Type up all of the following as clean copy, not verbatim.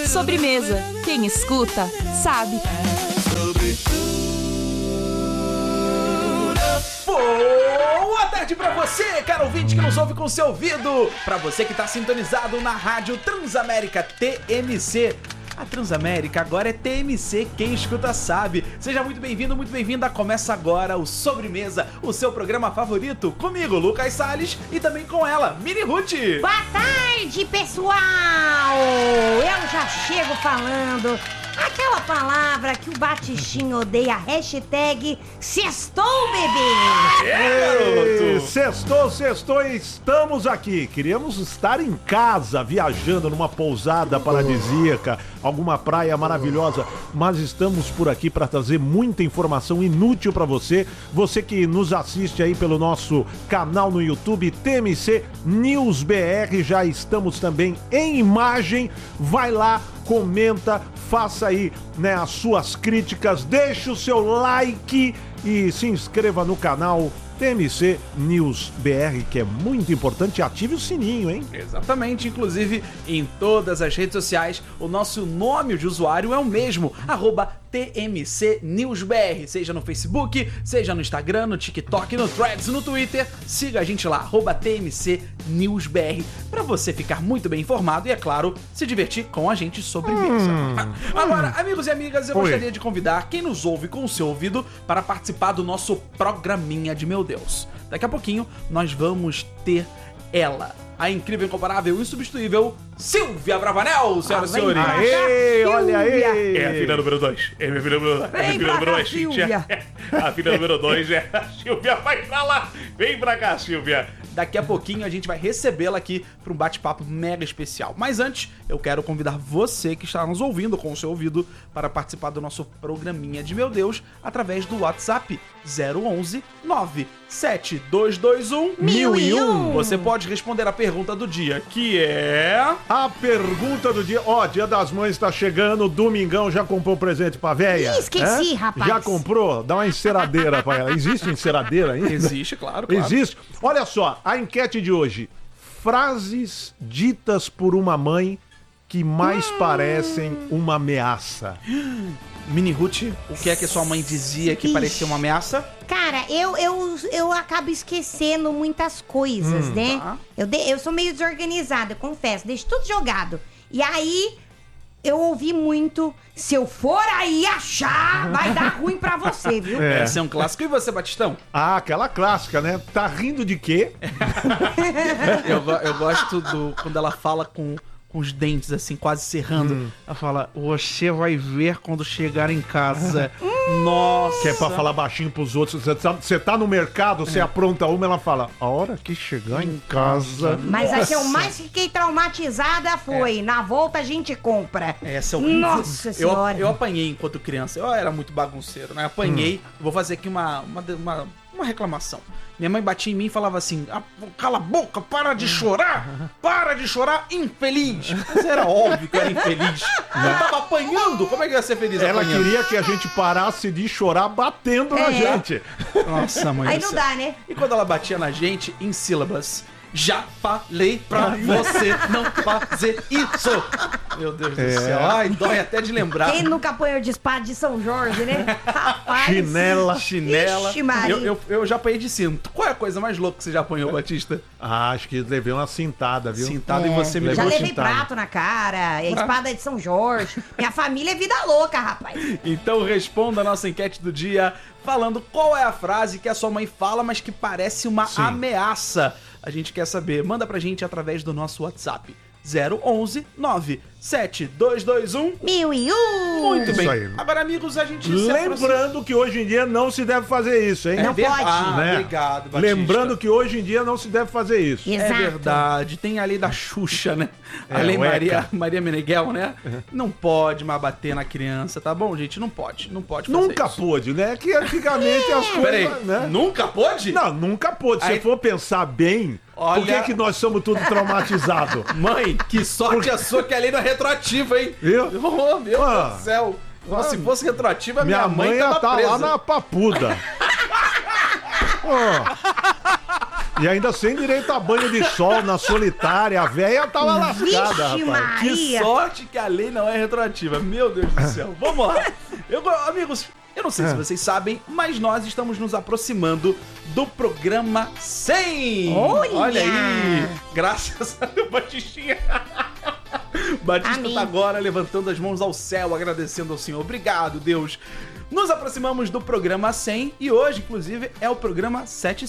Sobremesa. Quem escuta, sabe. Boa tarde pra você, caro ouvinte que nos ouve com seu ouvido. Pra você que tá sintonizado na rádio Transamérica TMC. A Transamérica agora é TMC, quem escuta sabe. Seja muito bem-vindo, muito bem-vinda. Começa agora o Sobremesa, o seu programa favorito. Comigo, Lucas Salles, e também com ela, Mini Ruth. Boa tarde, pessoal! Eu já chego falando aquela palavra que o Batichinho odeia, hashtag sextou, bebê! Garoto! Sextou, estamos aqui. Queríamos estar em casa, viajando numa pousada paradisíaca, alguma praia maravilhosa, mas estamos por aqui para trazer muita informação inútil para você. Você que nos assiste aí pelo nosso canal no YouTube, TMC News BR, já estamos também em imagem. Vai lá, comenta, faça aí, né, as suas críticas, deixe o seu like e se inscreva no canal TMC News BR, que é muito importante. Ative o sininho, hein? Exatamente, inclusive em todas as redes sociais, o nosso nome de usuário é o mesmo, @TMC News BR, seja no Facebook, seja no Instagram, no TikTok, no Threads, no Twitter. Siga a gente lá, @TMC News BR, pra você ficar muito bem informado e, é claro, se divertir com a gente sobremesa. Agora, amigos e amigas, eu gostaria de convidar quem nos ouve com o seu ouvido para participar do nosso programinha de Meu Deus. Daqui a pouquinho nós vamos ter ela, a incrível, incomparável, insubstituível Silvia Bravanel, senhoras e senhores. Aê, olha aí! É a filha número 2. É a minha filha número 2. Vem pra cá, Silvia. A filha número 2 é a Silvia. Vai pra lá. Vem pra cá, Silvia. Daqui a pouquinho a gente vai recebê-la aqui para um bate-papo mega especial. Mas antes, eu quero convidar você que está nos ouvindo com o seu ouvido para participar do nosso programinha de Meu Deus através do WhatsApp 011 97221 1001. Você pode responder a pergunta do dia, que é... A pergunta do dia, ó, Dia das Mães tá chegando, domingão, já comprou presente pra véia? Ih, esqueci, rapaz. Já comprou? Dá uma enceradeira pra ela. Existe enceradeira ainda? Existe, claro. Existe. Olha só, a enquete de hoje. Frases ditas por uma mãe que mais parecem uma ameaça. Mini Ruth, o que é que sua mãe dizia que parecia uma ameaça? Cara, eu acabo esquecendo muitas coisas, né? Tá. Eu sou meio desorganizada, confesso, deixo tudo jogado. E aí, eu ouvi muito, se eu for aí achar, vai dar ruim pra você, viu? Esse é um clássico. E você, Batistão? Ah, aquela clássica, né? Tá rindo de quê? Eu gosto quando ela fala com os dentes assim, quase cerrando. Ela fala, você vai ver quando chegar em casa. Nossa. Que é pra falar baixinho pros outros. Você tá no mercado, você apronta uma, ela fala, a hora que chegar em casa... Mas a que eu mais fiquei traumatizada foi, na volta a gente compra. Essa é horrível. Nossa senhora. Eu apanhei enquanto criança. Eu era muito bagunceiro, né? Apanhei. Vou fazer aqui uma reclamação. Minha mãe batia em mim e falava assim, cala a boca, para de chorar, infeliz. Mas era óbvio que eu era infeliz. Eu tava apanhando, como é que eu ia ser feliz Ela apanhando? queria que a gente parasse de chorar batendo na gente. Nossa, mãe Aí do não céu. dá, né? E quando ela batia na gente, em sílabas, já falei pra você não fazer isso. Meu Deus do céu. Ai, dói até de lembrar. Quem nunca apanhou de espada de São Jorge, né? Rapaz. Chinela. Ixi, Maria. Eu já apanhei de cinto. Qual é a coisa mais louca que você já apanhou, Batista? Ah, acho que levei uma cintada, viu? Cintada e você me Já levou levei cintada. prato na cara, espada de São Jorge. Minha família é vida louca, rapaz. Então responda a nossa enquete do dia falando qual é a frase que a sua mãe fala, mas que parece uma ameaça. A gente quer saber. Manda pra gente através do nosso WhatsApp. 011 97221 1001. Muito bem. Isso aí. Agora, amigos, a gente se aproxima. Lembrando que hoje em dia não se deve fazer isso, hein? Não pode. né? Obrigado, Batista. Lembrando que hoje em dia não se deve fazer isso. Exato. É verdade, tem a lei da Xuxa, né? A É, lei o ECA. Maria Meneghel, né? Não pode mais bater na criança, tá bom, gente? Não pode fazer Nunca isso. pôde, né? Que antigamente as Peraí, coisas, né? nunca pode? Não, nunca pôde. Se Aí- for pensar bem, Olha- por que nós somos tudo traumatizados? Mãe, que sorte a sua que a lei não é retroativa, hein? Viu? Oh, meu Deus Ah. do céu. Nossa, se fosse retroativa, minha mãe ia tava tá presa. lá na papuda. Ó. E ainda sem direito a banho de sol na solitária. A véia tava lascada, Vixe, rapaz. Que Maria. sorte que a lei não é retroativa. Meu Deus do céu. Vamos lá. Amigos, eu não sei se vocês sabem, mas nós estamos nos aproximando do programa 100. Olha! Aí. Graças a Deus, Batistinha. Batista Amém. tá agora levantando as mãos ao céu, agradecendo ao Senhor. Obrigado, Deus. Nos aproximamos do programa 100 e hoje, inclusive, é o programa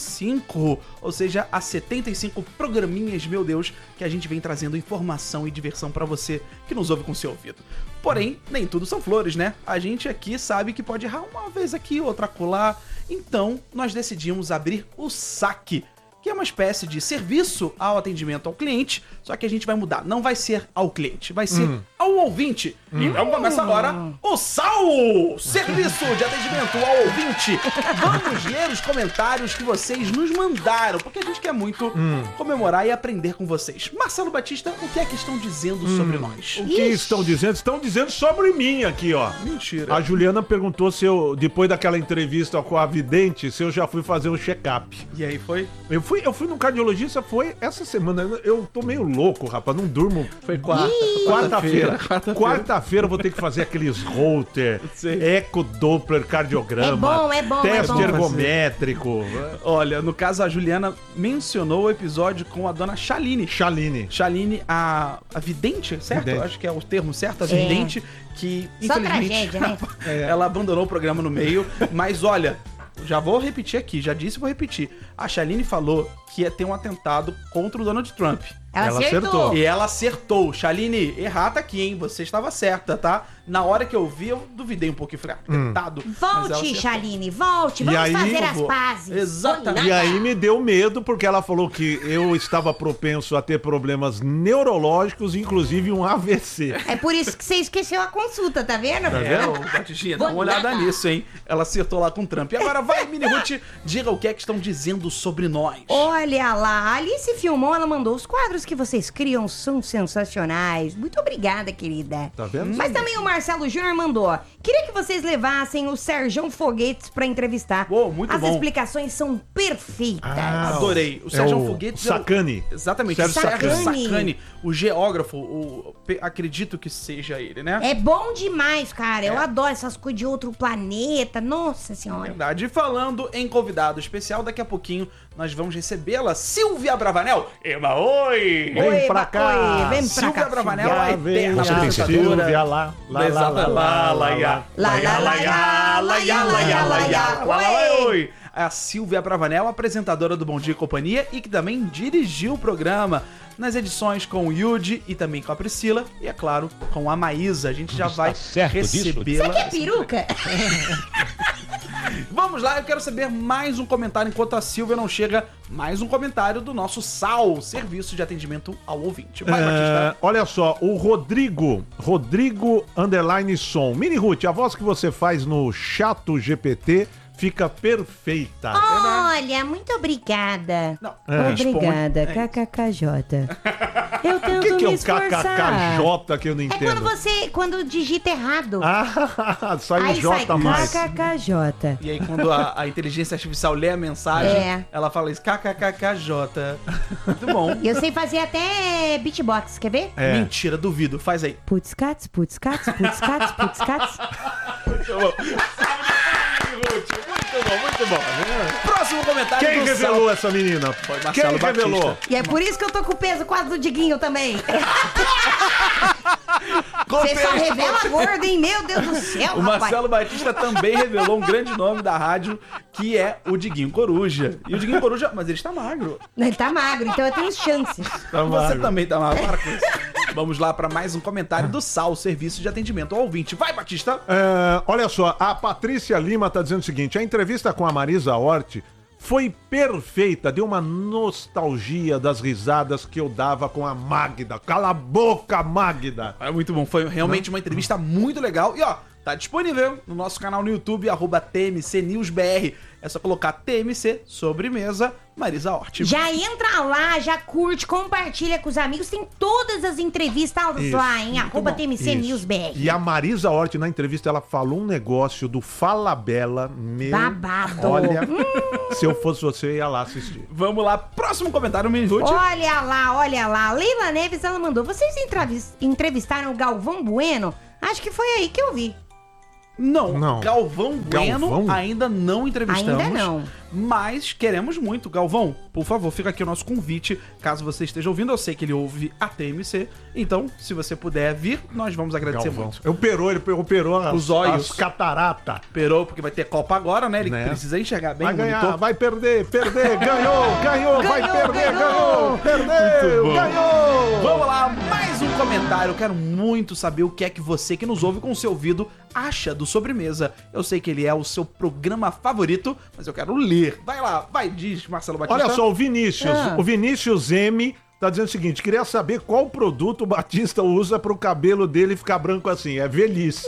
75, ou seja, há 75 programinhas, meu Deus, que a gente vem trazendo informação e diversão pra você que nos ouve com seu ouvido. Porém, nem tudo são flores, né? A gente aqui sabe que pode errar uma vez aqui, outra acolá. Então, nós decidimos abrir o saque, que é uma espécie de serviço ao atendimento ao cliente, só que a gente vai mudar. Não vai ser ao cliente, vai ser ao ouvinte. Então começa agora o SAL! Serviço de atendimento ao ouvinte. Vamos ler os comentários que vocês nos mandaram, porque a gente quer muito comemorar e aprender com vocês. Marcelo Batista, o que é que estão dizendo sobre nós? O que estão dizendo? Estão dizendo sobre mim aqui, ó. Mentira. A Juliana perguntou se eu, depois daquela entrevista com a vidente, se eu já fui fazer um check-up. E aí foi? Eu fui no cardiologista, foi essa semana. Eu tô meio louco, rapaz, não durmo. Foi Quarta-feira. Quarta-feira eu vou ter que fazer aqueles Holter, Sei. eco Doppler cardiograma, É bom, teste é bom. ergométrico. Olha, no caso, a Juliana mencionou o episódio com a dona Chaline. Chaline, a vidente, certo? Vidente. Acho que é o termo certo, a vidente, que Só infelizmente tragédia, né? ela abandonou o programa no meio. Mas olha, já vou repetir aqui, já disse e vou repetir. A Chaline falou que ia ter um atentado contra o Donald Trump. Ela Ela acertou. E ela acertou. Chaline, errata aqui, hein? Você estava certa, tá? Na hora que eu vi, eu duvidei um pouco e falei, atentado. Mas ela Volte, acertou. Chaline, volte. E Vamos aí, fazer eu as vou. pazes. Exatamente. E aí me deu medo, porque ela falou que eu estava propenso a ter problemas neurológicos, inclusive um AVC. É por isso que você esqueceu a consulta, tá vendo? É, ô, Batistinha, dá uma olhada nisso, hein? Ela acertou lá com o Trump. E agora vai, Mini Ruth, diga o que é que estão dizendo sobre nós. Olha lá, a Alice filmou, ela mandou os quadros que vocês criam são sensacionais. Muito obrigada, querida. Tá vendo? Mas também o Marcelo Júnior mandou. Queria que vocês levassem o Sérgio Foguetes pra entrevistar. Pô, muito As bom. explicações são perfeitas. Adorei. O Sérgio Foguetes é o- Sacani. Exatamente, Sérgio Sacani, o geógrafo, acredito que seja ele, né? É bom demais, cara. Eu adoro essas coisas de outro planeta. Nossa senhora. Verdade. E falando em convidado especial, daqui a pouquinho nós vamos recebê-la, Silvia Bravanel. Eba, oi! Vem pra cá. Oi, vem pra Silvia cá. Bravanel, Silvia. a eterna Nossa, tem apresentadora. Silvia lá, lá, Exata, lá, lá, lá, Lá, lá, lá, lá, lá, lá, lá, oi! A Silvia Bravanel, apresentadora do Bom Dia e Companhia e que também dirigiu o programa nas edições com o Yudi e também com a Priscila e, é claro, com a Maísa. A gente já vai recebê-la. Você quer peruca? Vamos lá, eu quero saber mais um comentário enquanto a Silvia não chega. Mais um comentário do nosso SAL, Serviço de Atendimento ao Ouvinte. Vai, Batista. Olha só, o Rodrigo underline som. Mini Ruth, a voz que você faz no Chato GPT fica perfeita. Olha, muito obrigada. Não, Obrigada, responde. KKKJ. Eu O tento que é me o esforçar. KKKJ que eu não É entendo? quando digita errado. Ah, sai um Aí sai J mais. KKKJ. E aí, quando a inteligência artificial lê a mensagem, É. ela fala isso, kkkj. Muito bom. E eu sei fazer até beatbox, quer ver? É. Mentira, duvido. Faz aí. Putz cats, putz cats, putz cats, putz cats. Muito bom. Muito bom, muito bom. Próximo comentário Quem do revelou Sal. essa menina? Foi Quem Marcelo Batista. revelou? E é por isso que eu tô com o peso quase do Diguinho também. Você só revela gordo, hein? Meu Deus do céu, O rapaz. Marcelo Batista também revelou um grande nome da rádio, que é o Diguinho Coruja. E o Diguinho Coruja, mas ele está magro. Ele tá magro, então eu tenho chances. Tá Você magro. também tá magro. Para com isso. Vamos lá para mais um comentário do SAL, Serviço de Atendimento ao Ouvinte. Vai, Batista! Olha só, a Patrícia Lima tá dizendo o seguinte: a entrevista com a Marisa Hort foi perfeita, deu uma nostalgia das risadas que eu dava com a Magda. Cala a boca, Magda! É muito bom, foi realmente uma entrevista muito legal. E ó, tá disponível no nosso canal no YouTube, @TMCNewsBR. É só colocar TMC Sobremesa Marisa Hort. Já entra lá, já curte, compartilha com os amigos. Tem todas as entrevistas lá, em @TMC News BR. E a Marisa Hort, na entrevista, ela falou um negócio do Fala Bela. Meu, babado. olha, se eu fosse você, eu ia lá assistir. Vamos lá, próximo comentário, Mini Ruth. Olha lá. Leila Neves, ela mandou. Vocês entrevistaram o Galvão Bueno? Acho que foi aí que eu vi. Não. Galvão Bueno ainda não entrevistamos. Ainda não. Mas queremos muito. Galvão, por favor, fica aqui o nosso convite. Caso você esteja ouvindo, eu sei que ele ouve a TMC. Então, se você puder vir, nós vamos agradecer muito. Ele operou os olhos. As catarata. Operou, porque vai ter Copa agora, né? Ele precisa enxergar bem. Vai ganhar, vai perder, ganhou, vai perder, ganhou, perdeu, ganhou. Vamos lá, mais um comentário. Eu quero muito saber o que é que você que nos ouve com o seu ouvido acha do Sobremesa. Eu sei que ele é o seu programa favorito, mas eu quero ler. Vai lá, diz Marcelo Batista. Olha só, o Vinícius M tá dizendo o seguinte: queria saber qual produto o Batista usa pro cabelo dele ficar branco assim. É velhice.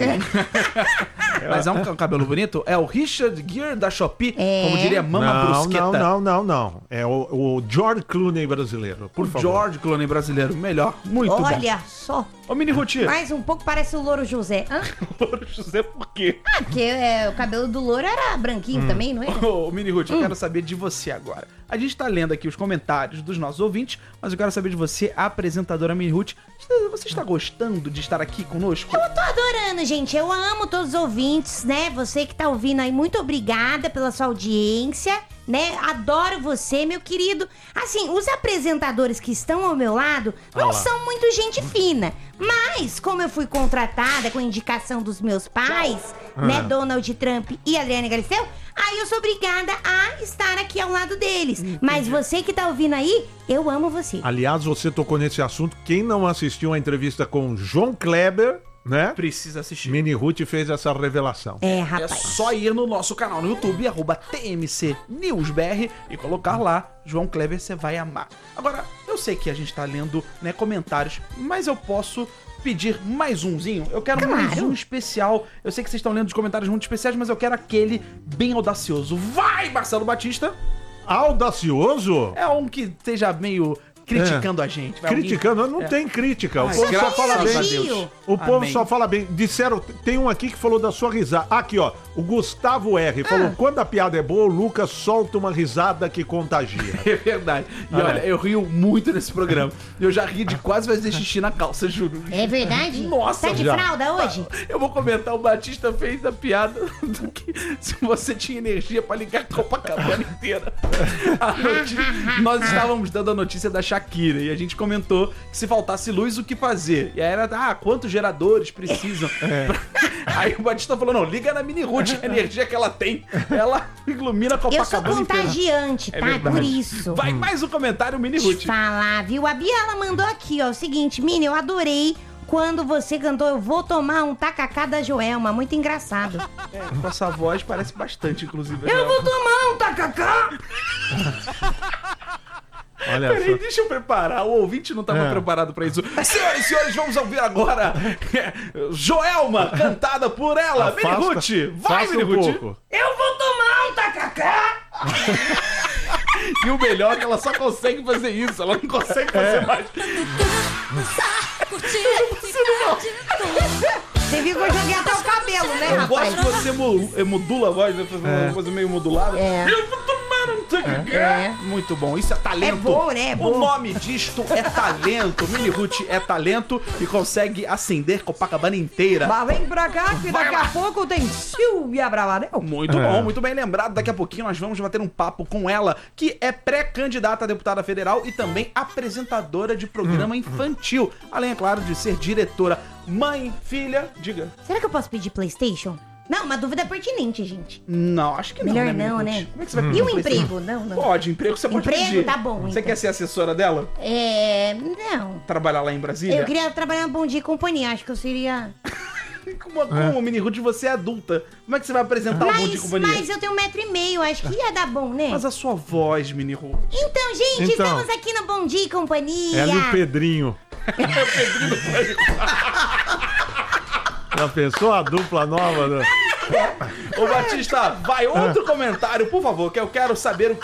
Mas é um cabelo bonito? É o Richard Gere da Shopee, como diria Mama Brusqueta. Não. É o George Clooney brasileiro, por favor. George Clooney brasileiro, melhor. Muito bom. Olha só. Ô, Mini Ruth. Mais um pouco parece o Louro José. Louro José por quê? Porque o cabelo do Louro era branquinho também, não é? Ô, Mini Ruth, eu quero saber de você agora. A gente tá lendo aqui os comentários dos nossos ouvintes, mas eu quero saber de você, a apresentadora Mini Ruth. Você está gostando de estar aqui conosco? Eu tô adorando, gente. Eu amo todos os ouvintes, né? Você que tá ouvindo aí, muito obrigada pela sua audiência, né? Adoro você, meu querido. Assim, os apresentadores que estão ao meu lado não são muito gente fina. Mas, como eu fui contratada com indicação dos meus pais, né? Donald Trump e Adriane Galisteu, aí eu sou obrigada a estar aqui ao lado deles. Mas você que tá ouvindo aí, eu amo você. Aliás, você tocou nesse assunto. Quem não assistiu a entrevista com João Kleber, né? Precisa assistir. Mini Ruth fez essa revelação. Rapaz. É só ir no nosso canal no YouTube, @TMC NewsBR, e colocar lá João Kleber, você vai amar. Agora, eu sei que a gente tá lendo, né, comentários, mas eu posso pedir mais umzinho? Eu quero mais um especial. Eu sei que vocês estão lendo os comentários muito especiais, mas eu quero aquele bem audacioso. Vai, Marcelo Batista! Audacioso? É um que esteja meio criticando a gente. Criticando? Não tem crítica. O povo só fala bem. O povo só fala bem. Disseram, tem um aqui que falou da sua risada. Aqui, ó. O Gustavo R. falou, quando a piada é boa, o Lucas solta uma risada que contagia. É verdade. E olha, eu rio muito nesse programa. Eu já ri de quase fazer xixi na calça, juro. É verdade? Nossa. Tá de fralda hoje? Eu vou comentar, o Batista fez a piada do que se você tinha energia pra ligar a Copacabana inteira. Nós estávamos dando a notícia da Shakira e a gente comentou que se faltasse luz, o que fazer? E aí era, quantos geradores precisam? Aí o Batista falou, não, liga na Mini Ruth, a energia que ela tem, ela ilumina a Copacabana. Eu sou contagiante, tá? Verdade. Por isso. Vai mais um comentário, Mini Ruth. Te falar, viu? A Bia, ela mandou aqui, ó, o seguinte, Mini, eu adorei quando você cantou Eu Vou Tomar um Tacacá da Joelma, muito engraçado. Com essa voz parece bastante, inclusive. Eu vou tomar um tacacá! Olha Peraí, só. deixa eu preparar. O ouvinte não estava preparado pra isso. Senhoras e senhores, vamos ouvir agora Joelma, cantada por ela. Mini Ruth, vai, Mini Ruth. Eu vou tomar um tacacá! E o melhor é que ela só consegue fazer isso, ela não consegue fazer mais. Você viu que eu joguei até o cabelo, né, Eu rapaz? gosto que você modula a voz, né? Faz uma coisa meio modulada. Eu vou tomar um tacacá. Muito bom, isso é talento. É bom, né? É bom. O nome disto é talento. Mini Ruth é talento e consegue acender Copacabana inteira. Mas vem pra cá que daqui a pouco tem Silvia Bravanel. Muito bom, muito bem lembrado. Daqui a pouquinho nós vamos bater um papo com ela, que é pré-candidata a deputada federal e também apresentadora de programa infantil. Além, é claro, de ser diretora. Mãe, filha, diga. Será que eu posso pedir PlayStation? Não, uma dúvida pertinente, gente. Não, acho que não. Melhor Mini não, Ruth? né? Como é que você vai pedir E o PlayStation? emprego? Não. Pode, emprego você pode Emprego? pedir. Tá bom, Você então. quer ser assessora dela? Não. Trabalhar lá em Brasília? Eu queria trabalhar na Bom Dia e Companhia, acho que eu seria... Como, Mini Ruth, você é adulta? Como é que você vai apresentar o Bom Dia e Companhia? Mas eu tenho 1,5 m, acho que ia dar bom, né? Mas a sua voz, Mini Ruth. Então, gente, Então. estamos aqui no Bom Dia e Companhia. Ela e o Pedrinho. Já pensou a dupla nova? Ô Batista, vai outro comentário, por favor, que eu quero saber o que é que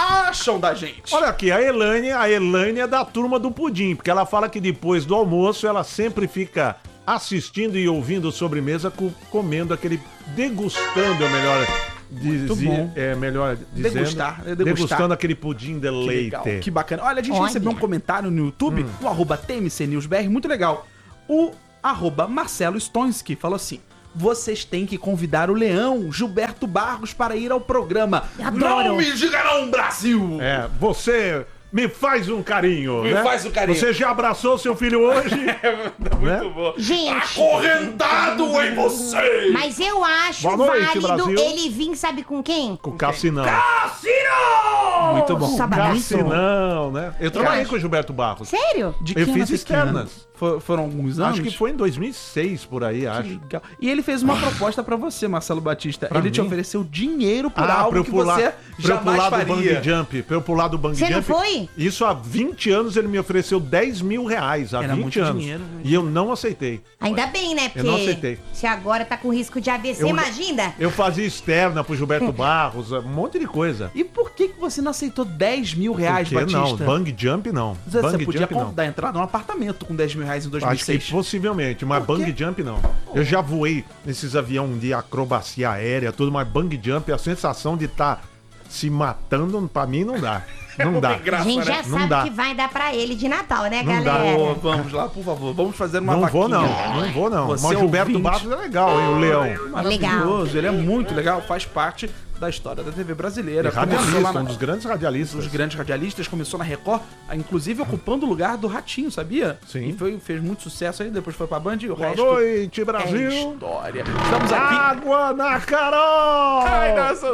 acham da gente? Olha aqui, a Elaine é da turma do pudim, porque ela fala que depois do almoço ela sempre fica assistindo e ouvindo sobremesa, comendo degustando, é melhor dizer, bom. é melhor dizendo, degustando aquele pudim de leite. Legal, que bacana. Olha, a gente recebeu um comentário no YouTube, no @TMCNewsBR, muito legal. O @Marcelo Stonski falou assim: vocês têm que convidar o Leão, Gilberto Barros, para ir ao programa. Adoro. Não me diga não, Brasil! Você me faz um carinho, Me né? faz um carinho. Você já abraçou seu filho hoje? Muito bom. Gente. Acorrentado em você! Mas eu acho Boa noite, válido Brasil. ele vir, sabe com quem? Com o Cassinão. Cassino! Muito bom. Cassinão, né? Eu trabalhei com o Gilberto Barros. Sério? De Eu quem fiz na pequena? externas. Foram alguns anos? Acho que foi em 2006, por aí, acho. Legal. E ele fez uma proposta pra você, Marcelo Batista. Pra ele te mim? ofereceu dinheiro por pra algo eu que pular, você pra eu jamais pular do faria. bungee jump. Pra eu pular do bungee Você jump. não foi? Isso há 20 anos ele me ofereceu 10 mil reais. Há Era 20 muito anos. dinheiro, né? E eu não aceitei. Ainda bem, né? Porque não aceitei. se agora tá com risco de AVC, Eu- imagina. Eu fazia externa pro Gilberto Barros, um monte de coisa. E por que você não aceitou 10 mil reais, Por que não? Batista? Bungee jump não. Você Bungee podia jump não. dar entrada num apartamento com 10 mil reais em Acho que 2006. possivelmente, mas Por quê? bungee jump não. Eu já voei nesses aviões de acrobacia aérea, tudo, mas bungee jump, a sensação de estar se matando, pra mim não dá. Não dá. A gente já Não sabe dá. que vai dar pra ele de Natal, né, Não dá. galera? Ô, vamos lá, por favor. Vamos fazer uma Não vou não, vaquinha. não vou não. Você Mas o Gilberto ouvinte. Barros é legal, hein, o Leão. Maravilhoso, ele é muito legal, faz parte da história da TV brasileira. É Começou lá radialista, na... um dos grandes radialistas. dos grandes radialistas, começou na Record, inclusive ocupando o lugar do Ratinho, sabia? Sim. E fez muito sucesso aí, depois foi pra Band e o Boa resto noite, é Brasil. história. Estamos aqui... Água na Carol! Ai, nossa.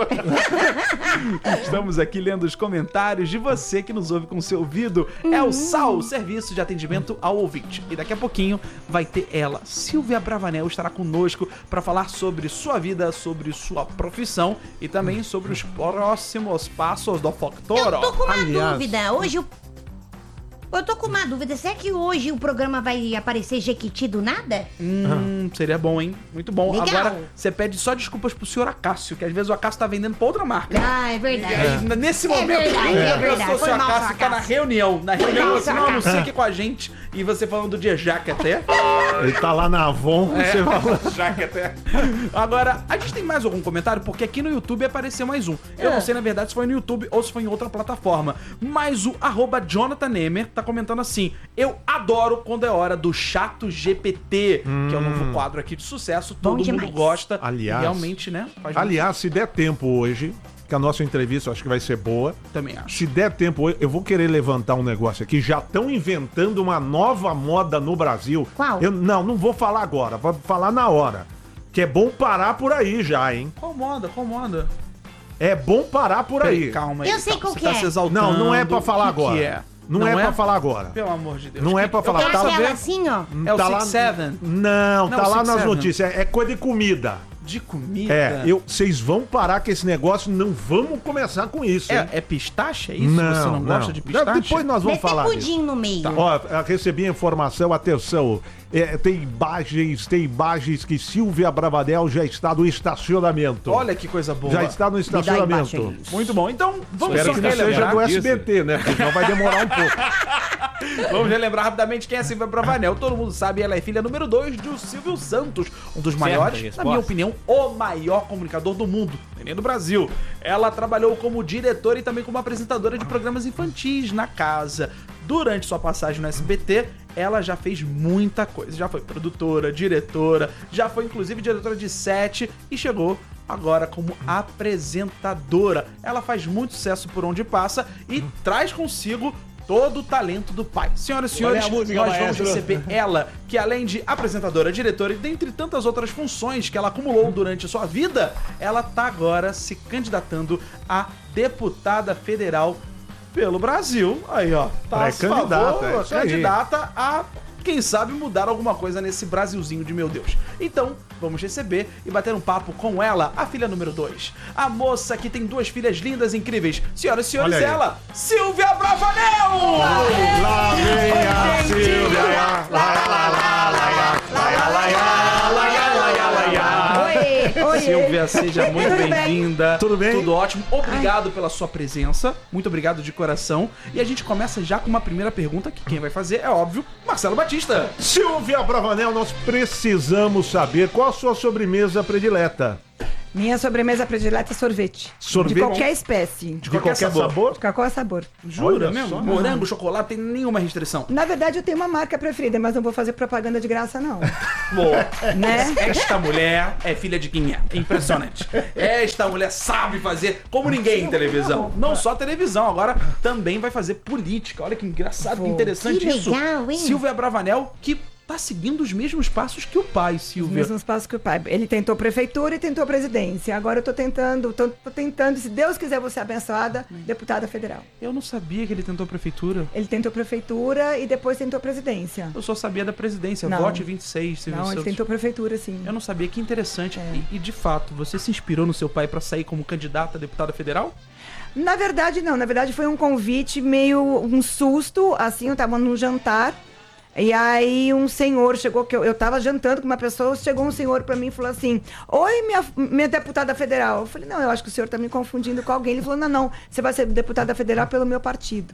Estamos aqui lendo os comentários de você que nos ouve com seu ouvido. É o SAL, o Serviço de Atendimento ao Ouvinte. E daqui a pouquinho vai ter ela, Silvia Bravanel, estará conosco para falar sobre sua vida, sobre sua profissão e também sobre os próximos passos do Factoro. Eu tô com uma Aliás- dúvida. Hoje eu tô com uma dúvida. Será que hoje o programa vai aparecer Jequiti do nada? Seria bom, hein? Muito bom. Legal. Agora, você pede só desculpas pro senhor Acácio, que às vezes o Acácio tá vendendo pra outra marca. Ah, é verdade. E aí, nesse É momento, verdade, é a verdade. pessoa, o Foi senhor mal, Acácio, seu tá na Acácio. reunião. Na reunião, mal, assim, seu não, não Acácio. sei o que com a gente. E você falando de Jaque até. Ele tá lá na Avon, você fala. Jaque até. Agora, a gente tem mais algum comentário? Porque aqui no YouTube apareceu mais um. Eu não sei, na verdade, se foi no YouTube ou se foi em outra plataforma. Mas o @Jonathan Nemer tá comentando assim: eu adoro quando é hora do Chato GPT, que é o novo quadro aqui de sucesso. Bom Todo mundo demais. gosta. Aliás- E realmente, né? Faz Aliás, se der tempo hoje, que a nossa entrevista eu acho que vai ser boa. muito- também acho. Se der tempo hoje, eu vou querer levantar um negócio aqui. Já estão inventando uma nova moda no Brasil. Qual? Não vou falar agora, vou falar na hora. Que é bom parar por aí já, hein? Qual moda? Qual moda? É bom parar por aí. Peraí, calma aí. Eu sei calma, qual você que tá é. se exaltando. Não é pra falar O que agora. que é? Não é pra falar agora. Pelo amor de Deus. Não é Que- pra falar. Eu É quero Tá aquela saber. assim, ó. É o Tá 6-7? Não, Não, tá lá nas 6-7. notícias. É coisa de comida. De comida? Vocês vão parar com esse negócio, não vamos começar com isso, hein? É pistache? É isso? Você não gosta de pistache? Depois nós vamos Deve ter falar disso. pudim no meio. Ó, eu recebi a informação, atenção, tem imagens que Silvia Bravanel já está no estacionamento. Olha que coisa boa. já está no estacionamento. embaixo aí. Muito bom. Então, vamos Espero só que não seja relembrar. do SBT, né? Porque senão vai demorar um pouco. Vamos relembrar rapidamente quem é a Silvia Bravanel. Todo mundo sabe, ela é filha número 2 do Silvio Santos, um dos maiores, resposta. na minha opinião, o maior comunicador do mundo, nem do Brasil. Ela trabalhou como diretora e também como apresentadora de programas infantis na casa. Durante sua passagem no SBT, ela já fez muita coisa. Já foi produtora, diretora, já foi inclusive diretora de set e chegou agora como apresentadora. Ela faz muito sucesso por onde passa e traz consigo todo o talento do pai. Senhoras e senhores, Olha a música, nós vamos maestro. receber ela, que além de apresentadora, diretora e dentre tantas outras funções que ela acumulou durante sua vida, ela tá agora se candidatando a deputada federal pelo Brasil. Aí, ó. Tá a Pré-candidata, favor, é isso aí. candidata a, quem sabe, mudar alguma coisa nesse Brasilzinho de meu Deus. Então, vamos receber e bater um papo com ela, a filha número 2. A moça que tem 2 filhas lindas e incríveis. Senhoras e senhores, Olha aí. ela, Silvia Bravanel! Lá vem a Silvia, lá, lá, lá, lá, lá, lá, lá, lá, lá, lá, lá, lá, lá. Oi, Silvia, seja muito Tudo bem? bem-vinda. Tudo bem? Tudo ótimo. Obrigado pela sua presença. Muito obrigado de coração. E a gente começa já com uma primeira pergunta, que quem vai fazer é óbvio, Marcelo Batista. Silvia Bravanel, nós precisamos saber qual a sua sobremesa predileta. Minha sobremesa predileta é sorvete. Sorvete? De qualquer espécie. De qualquer sabor? De qualquer sabor. Jura Olha mesmo? só. Morango, chocolate, tem nenhuma restrição. Na verdade, eu tenho uma marca preferida, mas não vou fazer propaganda de graça, não. Bom, Né? esta mulher é filha de quem é. Impressionante. Esta mulher sabe fazer como ninguém em televisão. Não só televisão, agora também vai fazer política. Olha que engraçado, que interessante Que isso. legal, hein? Silvia Bravanel, que tá seguindo os mesmos passos que o pai, Os Silvia. mesmos passos que o pai. Ele tentou prefeitura e tentou presidência. Agora eu tô tentando, se Deus quiser você abençoada, deputada federal. Eu não sabia que ele tentou prefeitura. Ele tentou prefeitura e depois tentou presidência. Eu só sabia da presidência. Não. Vote 26, Silvio Não, ele Santos. tentou prefeitura, sim. Eu não sabia, que interessante. É. E de fato, você se inspirou no seu pai pra sair como candidata a deputada federal? Na verdade, não. Na verdade, foi um convite meio um susto. Assim, eu tava num jantar. E aí um senhor chegou, que eu tava jantando com uma pessoa, chegou um senhor pra mim e falou assim: oi, minha deputada federal. Eu falei: não, eu acho que o senhor tá me confundindo com alguém. Ele falou: não, você vai ser deputada federal pelo meu partido.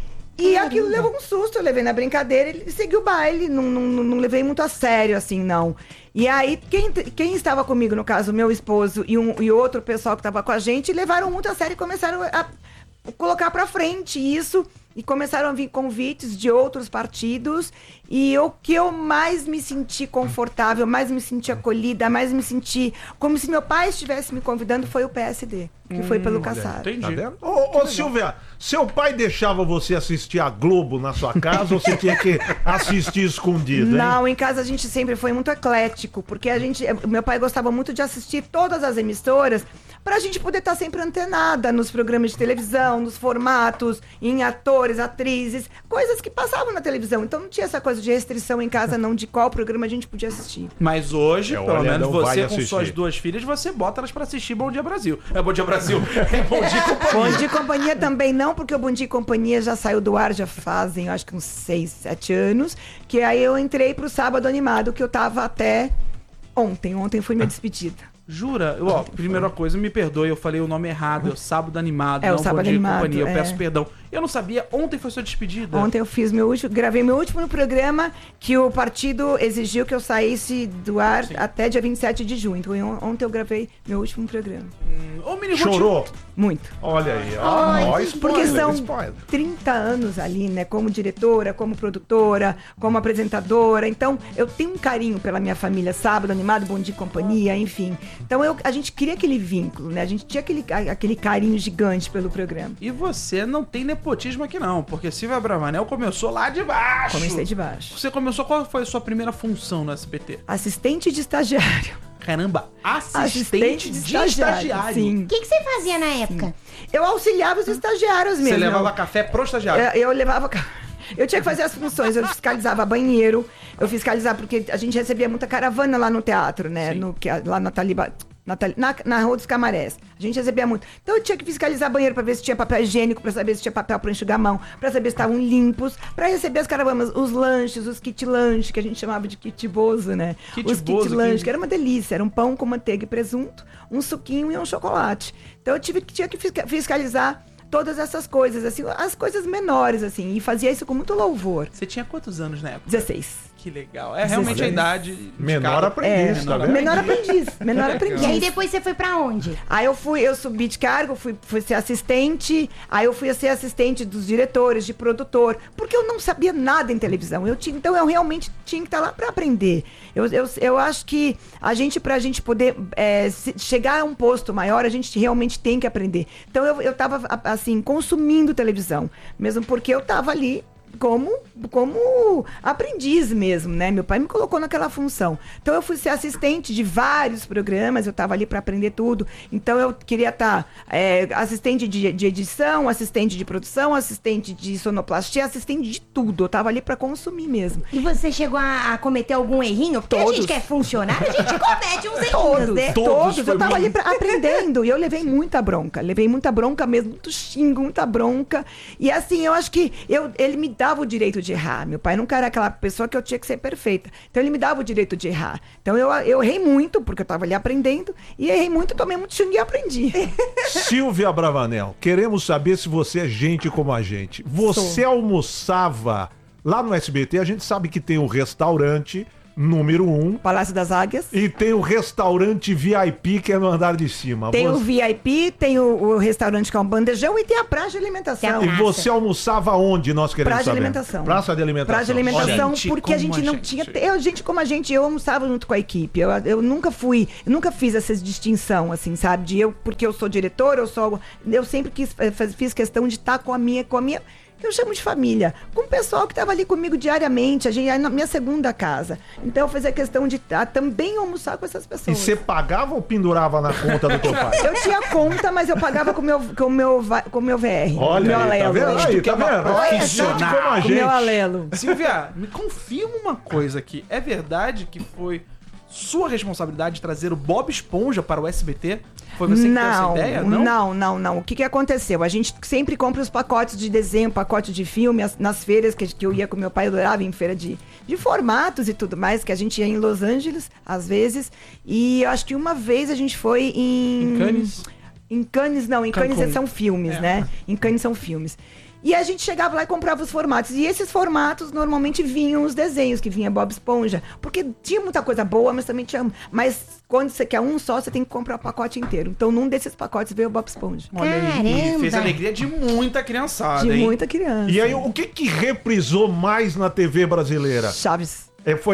E aquilo levou um susto, eu levei na brincadeira, ele seguiu o baile, não levei muito a sério, assim, não. E aí, quem estava comigo, no caso, meu esposo e outro pessoal que estava com a gente, levaram muito a sério e começaram a colocar pra frente isso. E começaram a vir convites de outros partidos. E o que eu mais me senti confortável, mais me senti acolhida, mais me senti como se meu pai estivesse me convidando, foi o PSD, que foi pelo Kassab. Entendi. Tá vendo? Ô, Silvia, seu pai deixava você assistir a Globo na sua casa ou você tinha que assistir escondido, hein? Não, em casa a gente sempre foi muito eclético, porque meu pai gostava muito de assistir todas as emissoras pra gente poder estar sempre antenada nos programas de televisão, nos formatos, em atores, atrizes, coisas que passavam na televisão. Então não tinha essa coisa de restrição em casa, não, de qual programa a gente podia assistir. Mas hoje, pelo olha, menos não vai você com assistir. suas duas filhas, você bota elas pra assistir Bom Dia Brasil. É Bom Dia Brasil. É Bom Dia Companhia. Bom Dia e Companhia também não, porque o Bom Dia e Companhia já saiu do ar, já fazem, eu acho que uns 6, 7 anos, que aí eu entrei pro Sábado Animado, que eu tava até ontem. Ontem foi minha despedida. Jura? Ó, primeira coisa, me perdoe, eu falei o nome errado. É o Sábado Animado, É o não Sábado Bom Dia e Animado, Companhia. Eu é. peço perdão. Eu não sabia, ontem foi sua despedida. Ontem eu fiz gravei meu último programa, que o partido exigiu que eu saísse do ar até dia 27 de junho. Então ontem eu gravei meu último programa. Ô, Mini Chorou? Muito. Olha aí, Ai, ó. Ó, que spoiler, Porque são spoiler. 30 anos ali, né? Como diretora, como produtora, como apresentadora. Então, eu tenho um carinho pela minha família. Sábado Animado, Bom Dia e Companhia, enfim. Então, a gente queria aquele vínculo, né? A gente tinha aquele carinho gigante pelo programa. E você não tem nepotismo aqui não, porque Silvia Bravanel começou lá de baixo. Comecei de baixo. Você começou, qual foi a sua primeira função no SBT? Assistente de estagiário. Caramba, assistente de estagiário. Sim. O que você fazia na época? Eu auxiliava os estagiários mesmo. Você levava café pro estagiário. Eu levava. Eu tinha que fazer as funções. Eu fiscalizava banheiro, eu fiscalizava, porque a gente recebia muita caravana lá no teatro, né? Sim. Lá na Taliba. Na Rua dos Camarés. A gente recebia muito. Então eu tinha que fiscalizar banheiro pra ver se tinha papel higiênico, pra saber se tinha papel pra enxugar a mão, pra saber se estavam limpos, pra receber as caravanas, os lanches, os kit lanche, que a gente chamava de kit bozo, né? Kit os bozo, kit lanche, que- que era uma delícia. Era um pão com manteiga e presunto, um suquinho e um chocolate. Então eu tinha que fiscalizar todas essas coisas, assim, as coisas menores, assim, e fazia isso com muito louvor. Você tinha quantos anos na época? 16. Que legal. É realmente a 16. idade... de Menor cada- aprendiz, tá vendo? Menor aprendiz, menor aprendiz. E aí depois você foi pra onde? Aí eu subi de cargo, fui ser assistente, aí eu fui ser assistente dos diretores, de produtor, porque eu não sabia nada em televisão. Então eu realmente tinha que estar lá para aprender. Eu acho que pra gente poder chegar a um posto maior, a gente realmente tem que aprender. Então eu tava, assim, consumindo televisão, mesmo porque eu tava ali como aprendiz mesmo, né? Meu pai me colocou naquela função. Então eu fui ser assistente de vários programas, eu estava ali para aprender tudo. Então eu queria estar assistente de edição, assistente de produção, assistente de sonoplastia, assistente de tudo. Eu estava ali para consumir mesmo. E você chegou a cometer algum errinho? Porque a Todos. gente que é funcionário, a gente comete uns errinhos, né? Todos. foi Eu tava ali muito. aprendendo e eu levei muita bronca. Levei muita bronca mesmo, muito xingo, muita bronca. E assim, eu acho que ele me dava o direito de errar. Meu pai nunca era aquela pessoa que eu tinha que ser perfeita. Então ele me dava o direito de errar. Então eu errei muito, porque eu estava ali aprendendo, e errei muito, tomei muito xingue e aprendi. Silvia Bravanel, queremos saber se você é gente como a gente. Você almoçava lá no SBT, a gente sabe que tem o restaurante número 1. Palácio das Águias. E tem o restaurante VIP, que é no andar de cima. Tem o VIP, tem o restaurante que é um bandejão e tem a praça de alimentação. E você almoçava onde, nós queremos Praça de saber? alimentação. Praça de alimentação. Praça de alimentação, Gente porque a como gente a não gente. tinha... gente como a gente, eu almoçava junto com a equipe. Eu nunca fiz essa distinção, assim, sabe? Porque eu sou diretora, eu sempre fiz questão de estar com a minha que eu chamo de família, com o pessoal que estava ali comigo diariamente, na minha segunda casa. Então eu fazia questão de também almoçar com essas E pessoas. você pagava ou pendurava na conta do teu pai? Eu tinha conta, mas eu pagava com o meu VR. Olha meu aí, tá alelo. vendo aí, tá que é uma vendo? É gente profissional. como a Com o gente. meu alelo. Silvia, me confirma uma coisa aqui. É verdade que foi sua responsabilidade trazer o Bob Esponja para o SBT? Foi você que deu essa ideia? Não. O que aconteceu? A gente sempre compra os pacotes de desenho, pacote de filme, nas feiras que eu ia com meu pai, eu adorava em feira de formatos e tudo mais, que a gente ia em Los Angeles, às vezes. E eu acho que uma vez a gente foi Em Cannes? Em Cannes, não. Em Cancún. Cannes são filmes, né? Em Cannes são filmes. E a gente chegava lá e comprava os formatos. E esses formatos normalmente vinham os desenhos, que vinha Bob Esponja. Porque tinha muita coisa boa, mas também tinha... Mas quando você quer um só, você tem que comprar o pacote inteiro. Então, num desses pacotes veio o Bob Esponja. Olha aí, Caramba. fez a alegria de muita criançada, De hein? muita criança. E aí, o que reprisou mais na TV brasileira? Chaves.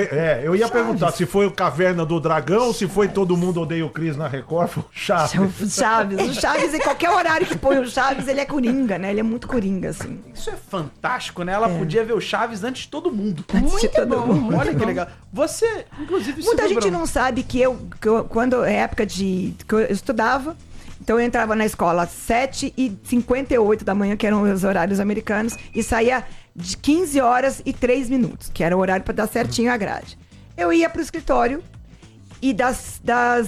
Eu ia perguntar se foi o Caverna do Dragão, se foi Todo Mundo Odeia o Cris na Record, foi o Chaves. O Chaves, em qualquer horário que põe o Chaves, ele é coringa, né? Ele é muito coringa, assim. Isso é fantástico, né? Ela podia ver o Chaves antes de todo mundo. De todo mundo. Olha que legal. Você, inclusive... Muita Silvia gente Bravo, não sabe que quando é época que eu estudava, então eu entrava na escola às 7h58 da manhã, que eram os horários americanos, e saía de 15 horas e 3 minutos, que era o horário para dar certinho a grade. Eu ia pro escritório e das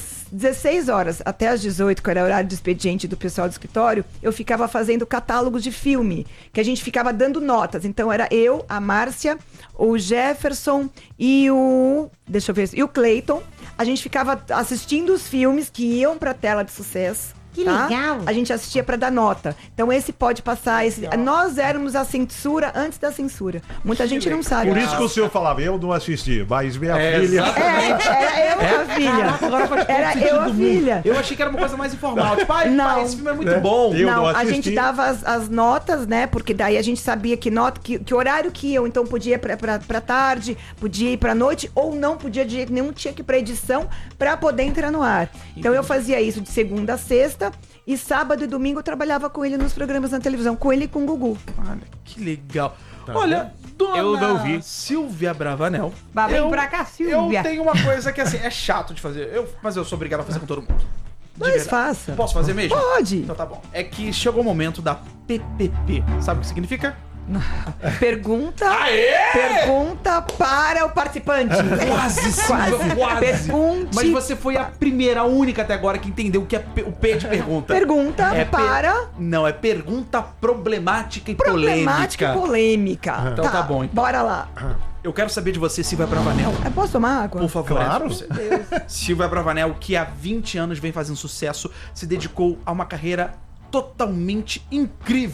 16 horas até as 18, que era o horário de expediente do pessoal do escritório, eu ficava fazendo catálogos de filme, que a gente ficava dando notas. Então era eu, a Márcia, o Jefferson e o Clayton. A gente ficava assistindo os filmes que iam pra tela de sucesso. Que legal. A gente assistia pra dar nota. Então esse pode passar, nós éramos a censura antes da censura. Muita gente não sabe. Por isso que o senhor falava, eu não assisti, mas minha filha... Era eu a filha. Agora faz todo Era sentido eu a do mundo. filha. Eu achei que era uma coisa mais informal. Tipo, pai, Não. esse filme é muito bom. Eu Não, não a assisti. gente dava as notas, né? Porque daí a gente sabia que horário que iam. Então podia ir pra tarde, podia ir pra noite, ou não podia de jeito nenhum, tinha que ir pra edição pra poder entrar no ar. Então eu fazia isso de segunda a sexta, e sábado e domingo eu trabalhava com ele nos programas na televisão, com ele e com o Gugu. Olha, que legal. Olha, dona Eu não vi. Silvia Bravanel. Vem pra cá, Silvia. Eu tenho uma coisa que, assim, é chato de fazer. Mas eu sou obrigado a fazer com todo mundo. De Mas verdade. faça. Posso fazer mesmo? Pode. Então tá bom. É que chegou o momento da PPP. Sabe o que significa? Pergunta Aê! Pergunta para o participante. Quase, Silvia, quase. Pergunte. Mas você foi a primeira, a única até agora que entendeu o que é o P de pergunta. Pergunta para... Não, é pergunta problemática e Problemática e polêmica. polêmica. Então tá bom, então. Bora lá. Eu quero saber de você, Silvia Bravanel. Eu posso tomar água? Por favor. Claro. Silvia Bravanel, que há 20 anos vem fazendo sucesso, se dedicou a uma carreira totalmente incrível.